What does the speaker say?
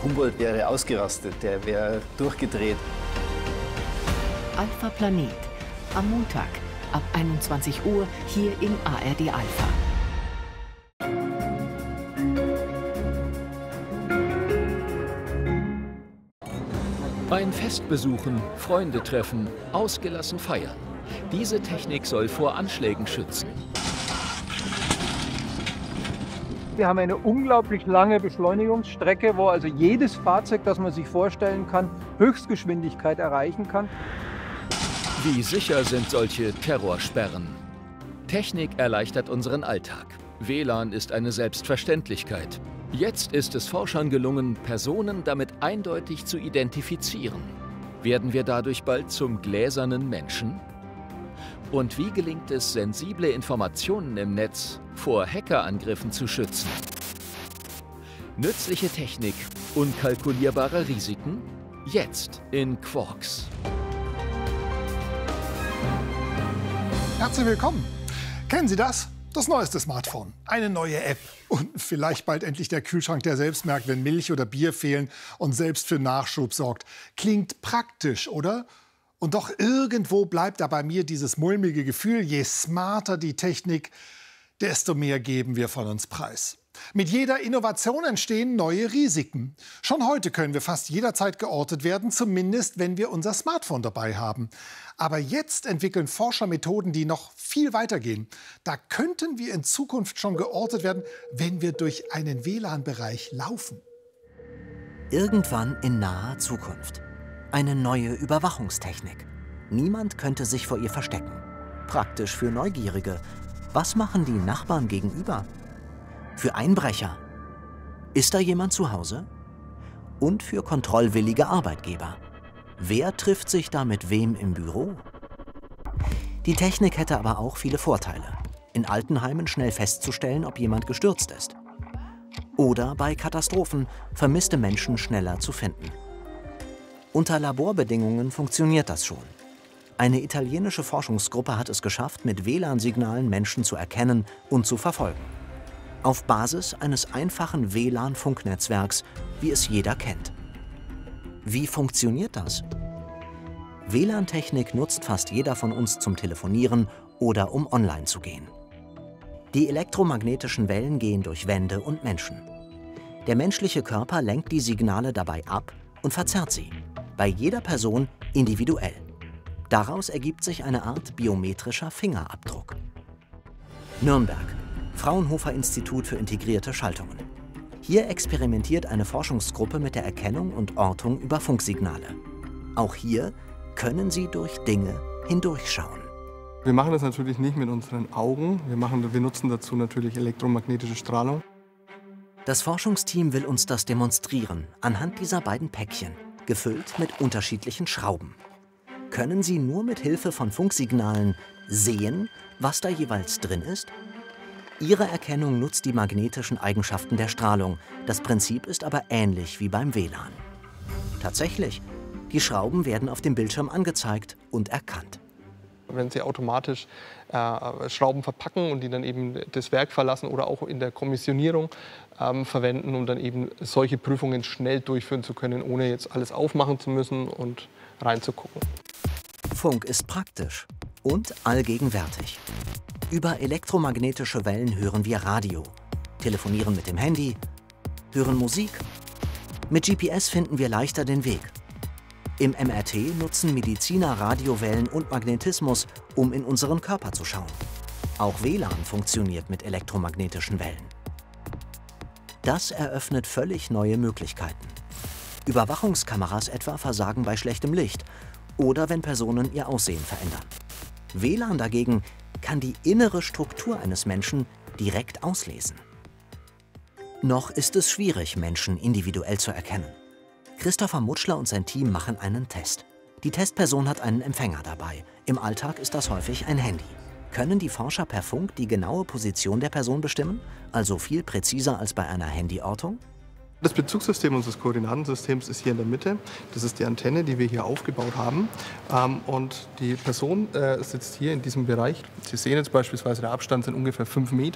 Humboldt wäre ausgerastet, der wäre durchgedreht. Alpha Planet. Am Montag ab 21 Uhr hier in ARD Alpha. Ein Fest besuchen, Freunde treffen, ausgelassen feiern. Diese Technik soll vor Anschlägen schützen. Wir haben eine unglaublich lange Beschleunigungsstrecke, wo also jedes Fahrzeug, das man sich vorstellen kann, Höchstgeschwindigkeit erreichen kann. Wie sicher sind solche Terrorsperren? Technik erleichtert unseren Alltag. WLAN ist eine Selbstverständlichkeit. Jetzt ist es Forschern gelungen, Personen damit eindeutig zu identifizieren. Werden wir dadurch bald zum gläsernen Menschen? Und wie gelingt es, sensible Informationen im Netz vor Hackerangriffen zu schützen? Nützliche Technik, unkalkulierbare Risiken? Jetzt in Quarks. Herzlich willkommen. Kennen Sie das? Das neueste Smartphone, eine neue App und vielleicht bald endlich der Kühlschrank, der selbst merkt, wenn Milch oder Bier fehlen und selbst für Nachschub sorgt. Klingt praktisch, oder? Und doch irgendwo bleibt da bei mir dieses mulmige Gefühl, je smarter die Technik, desto mehr geben wir von uns preis. Mit jeder Innovation entstehen neue Risiken. Schon heute können wir fast jederzeit geortet werden, zumindest wenn wir unser Smartphone dabei haben. Aber jetzt entwickeln Forscher Methoden, die noch viel weiter gehen. Da könnten wir in Zukunft schon geortet werden, wenn wir durch einen WLAN-Bereich laufen. Irgendwann in naher Zukunft. Eine neue Überwachungstechnik. Niemand könnte sich vor ihr verstecken. Praktisch für Neugierige. Was machen die Nachbarn gegenüber? Für Einbrecher. Ist da jemand zu Hause? Und für kontrollwillige Arbeitgeber. Wer trifft sich da mit wem im Büro? Die Technik hätte aber auch viele Vorteile. In Altenheimen schnell festzustellen, ob jemand gestürzt ist. Oder bei Katastrophen vermisste Menschen schneller zu finden. Unter Laborbedingungen funktioniert das schon. Eine italienische Forschungsgruppe hat es geschafft, mit WLAN-Signalen Menschen zu erkennen und zu verfolgen. Auf Basis eines einfachen WLAN-Funknetzwerks, wie es jeder kennt. Wie funktioniert das? WLAN-Technik nutzt fast jeder von uns zum Telefonieren oder um online zu gehen. Die elektromagnetischen Wellen gehen durch Wände und Menschen. Der menschliche Körper lenkt die Signale dabei ab und verzerrt sie. Bei jeder Person individuell. Daraus ergibt sich eine Art biometrischer Fingerabdruck. Nürnberg. Fraunhofer-Institut für integrierte Schaltungen. Hier experimentiert eine Forschungsgruppe mit der Erkennung und Ortung über Funksignale. Auch hier können sie durch Dinge hindurchschauen. Wir machen das natürlich nicht mit unseren Augen. Wir nutzen dazu natürlich elektromagnetische Strahlung. Das Forschungsteam will uns das demonstrieren anhand dieser beiden Päckchen, gefüllt mit unterschiedlichen Schrauben. Können Sie nur mit Hilfe von Funksignalen sehen, was da jeweils drin ist? Ihre Erkennung nutzt die magnetischen Eigenschaften der Strahlung. Das Prinzip ist aber ähnlich wie beim WLAN. Tatsächlich, die Schrauben werden auf dem Bildschirm angezeigt und erkannt. Wenn Sie automatisch Schrauben verpacken und die dann eben das Werk verlassen oder auch in der Kommissionierung verwenden, um dann eben solche Prüfungen schnell durchführen zu können, ohne jetzt alles aufmachen zu müssen und reinzugucken. Funk ist praktisch und allgegenwärtig. Über elektromagnetische Wellen hören wir Radio, telefonieren mit dem Handy, hören Musik. Mit GPS finden wir leichter den Weg. Im MRT nutzen Mediziner Radiowellen und Magnetismus, um in unseren Körper zu schauen. Auch WLAN funktioniert mit elektromagnetischen Wellen. Das eröffnet völlig neue Möglichkeiten. Überwachungskameras etwa versagen bei schlechtem Licht oder wenn Personen ihr Aussehen verändern. WLAN dagegen kann die innere Struktur eines Menschen direkt auslesen. Noch ist es schwierig, Menschen individuell zu erkennen. Christopher Mutschler und sein Team machen einen Test. Die Testperson hat einen Empfänger dabei. Im Alltag ist das häufig ein Handy. Können die Forscher per Funk die genaue Position der Person bestimmen? Also viel präziser als bei einer Handyortung? Das Bezugssystem unseres Koordinatensystems ist hier in der Mitte. Das ist die Antenne, die wir hier aufgebaut haben. Und die Person sitzt hier in diesem Bereich. Sie sehen jetzt beispielsweise, der Abstand sind ungefähr 5 Meter.